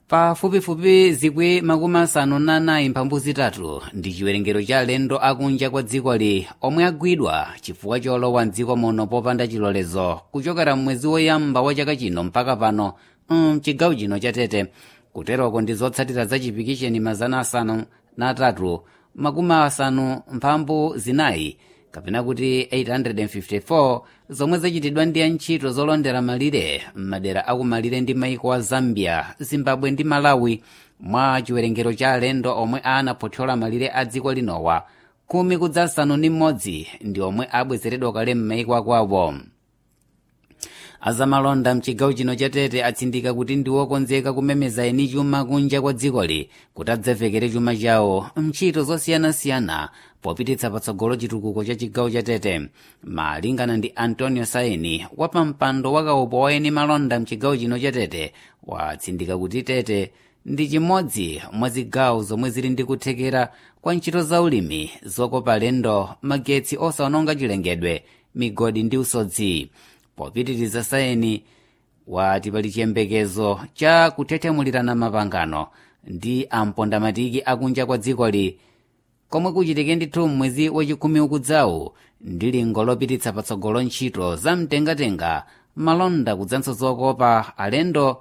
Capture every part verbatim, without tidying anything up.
pafupifupi zikwi makumi asanu na anayi mphambu zitatu ndi chiwerengero cha alendo akunja kwa dzikoli omwe agwidwa chifukwa cholowa mdziko muno popanda chilolezo kuchokera mwezi woyamba wa chaka chino mpaka pano mchigawo mm, chino cha Tete. Kuteroko ndi zotsatira za chipikisheni mazana asanu na atatu makumi asanu mphambu zinayi kapena kuti eight hundred fifty-four zomwe zachitidwa ndi antchito zolondera malire m'madera akumalire ndi maiko a Zambia, Zimbabwe ndi Malawi. Mwa chiwerengero cha alendo omwe anaphothola malire a dziko linowa khumi kudza asanu ndi mmodzi ndi omwe abwezeredwa kale m'maiko akwawo. Azamalonda mchigawo chino cha Tete atsindika kuti ndi wokonzeka kumemeza eni chuma kunja kwa dzikoli kuti adzavekere chuma chawo mntchito zosiyanasiyana popititsa patsogolo chitukuko cha chigawo cha Tete. Malingana ndi Antonio Saini wapampando wakaupo wa eni malonda mchigawo chino cha Tete, watsindika kuti Tete ndi chimodzi mwa zigawo zomwe zili ndi kuthekera kwa ntchito za ulimi zokopa alendo, magetsi osaononga chilengedwe, migodi ndi usodzi. Popitiriza Saini wati pali chiyembekezo cha kuthethemulirana mapangano ndi ampondamatiki akunja kwa dzikoli komwe kuchitike ndithu mwezi wachikhumi ukudzawu ndi lingo lopititsa patsogolo ntchito za mtengatenga, malonda kudzanso zokopa alendo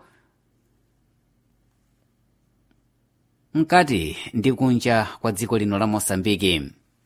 mkati ndi kunja kwa dziko lino la Mosambiki.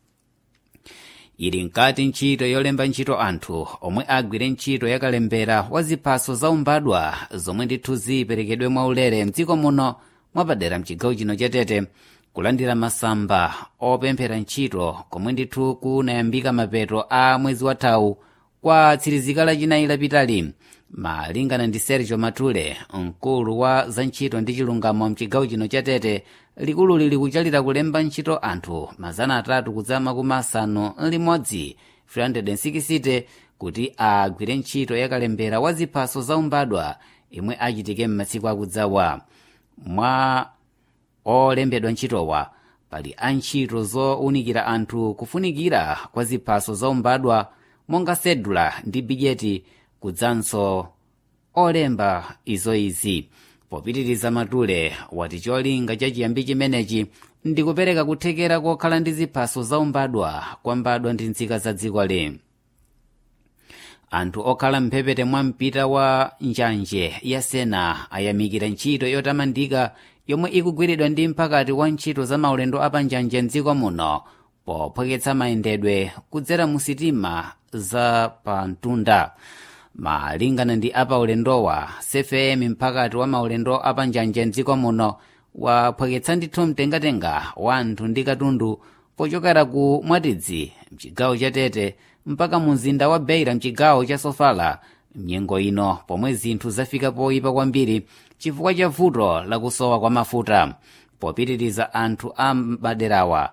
Ili nkati ntchito yolemba ntchito anthu omwe agwire ntchito yakalembera wa ziphaso zaumbadwa zomwe ndithu ziperekedwe mwaulere mdziko muno mwapadera mchigawo chino cha Tete kulandira masamba opemphera ntchito komwe ndithu kunayambika mapeto a mwezi wathawu kwa tsirizika lachinayi lapitali. Malingana ndi Sergio Matule, mkulu wa za ntchito ndi chilungamo mchigawo chino cha Tete, likulu lili kuchalira kulemba ntchito anthu mazana atatu kudza makumi asanu limodzi three hundred sixty kuti agwire ntchito yakalembera wa ziphaso zaumbadwa imwe achitike m'masiku akudzawa. Mwa olembedwa ntchitowa pali antchito zowunikira anthu kufunikira kwa ziphaso zaumbadwa monga sedula ndi bijeti kudzanso olemba izoizi. Popitiriza Matule wati cholinga cha chiyambi chimenechi ndi kupereka kuthekera kokhala ndi ziphaso zaumbadwa kwa mbadwa ndi nzika za dzikoli. Anthu okhala mphepete mwa mpita wa njanje ya Sena ayamikira ntchito yotamandika yomwe ikugwiridwa ndi mphakati wa ntchito za maulendo apanjanje mdziko muno pophweketsa mayendedwe kudzera mu sitima za pamtunda. Malingana ndi apaulendowa, C F M mphakati wa maulendo apanjanje mdziko muno waphweketsa ndithu mtengatenga wa anthu ndi katundu pochokera ku Mwatidzi mchigawo cha Tete mpaka mu mzinda wa Beira mchigawo cha Sofala mnyengo ino pomwe zinthu zafika poyipa kwambiri chifukwa cha vuto lakusowa kwa mafuta. Popitiriza anthu a maderawa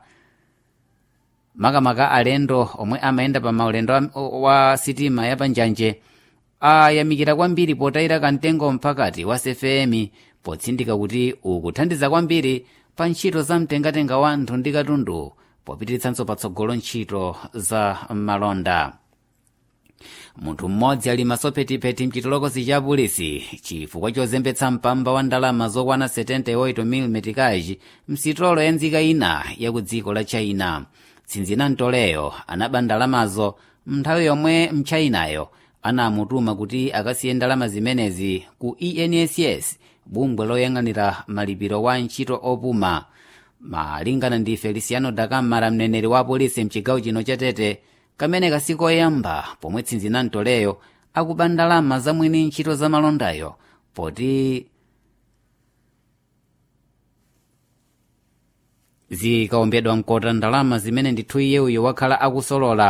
makamaka alendo omwe amayenda pa maulendo wa sitima yapanjanje ayamikira kwambiri potayira kamtengo mphakati wa C F M potsindika kuti ukuthandiza kwambiri pa ntchito za mtengatenga wa anthu ndi katundu popitiritsanso patsogolo ntchito za malonda. Munthu mmodzi ali masophetipeti mchitolokosi cha polisi chifukwa chozembetsa mpamba wa ndalama zokwana setenta mil metikaji msitolo ya nzika ina ya ku dziko la China. Tsinzina Ntoleyo anaba ndalamazo mnthawi yomwe mchayinayo anamutuma kuti akasiye ndalama zimenezi ku E N S S, bungwe loyang'anira malipiro wa ntchito opuma. Malingana ndi Feliciano Dakamara, mneneri wa polisi mchigawo chino cha Tete, kamene kasikoyamba pomwe Tsinzina Ntoleyo akuba ndalama za mwini ntchito za malondayo poti zikaombedwa mkota ndalama zimene ndithu iye uyo wakhala akusolola